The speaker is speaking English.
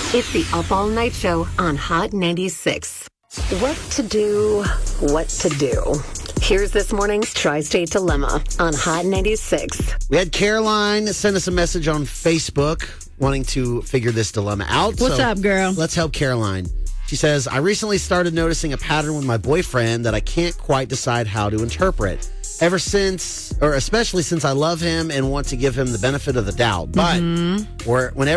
It's the Up All Night Show on Hot 96. What to do, what to do. Here's this morning's Tri-State Dilemma on Hot 96. We had Caroline send us a message on Facebook wanting to figure this dilemma out. What's up, girl? Let's help Caroline. She says, I recently started noticing a pattern with my boyfriend that I can't quite decide how to interpret. Ever since, or especially since I love him and want to give him the benefit of the doubt. But whenever